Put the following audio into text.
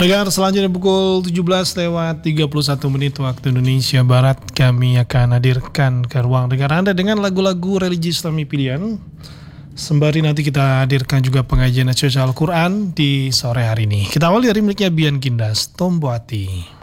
Pendengar, selanjutnya pukul 17:31 waktu Indonesia Barat, kami akan hadirkan ke ruang dengar Anda dengan lagu-lagu religi Islami pilihan. Sembari nanti kita hadirkan juga pengajian Al-Quran di sore hari ini. Kita awali dari miliknya Bian Kindas, Tombo Hati.